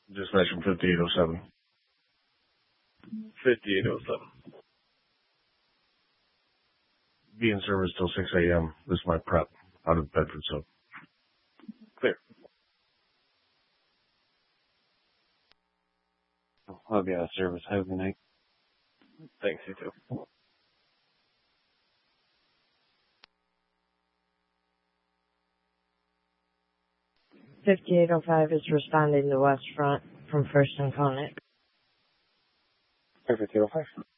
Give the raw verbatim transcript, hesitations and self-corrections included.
Dispatching fifty-eight oh seven. fifty-eight oh seven. Be in service till six a.m. This is my prep out of Bedford Soap. Clear. I'll be out of service. Have a good night. Thanks, you too. fifty-eight oh five is responding to West Front from First and Conant. fifty-eight oh five.